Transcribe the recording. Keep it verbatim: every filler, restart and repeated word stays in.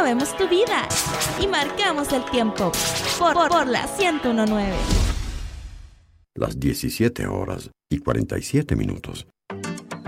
movemos tu vida y marcamos el tiempo por, por, por la ciento uno punto nueve. Las diecisiete horas y cuarenta y siete minutos.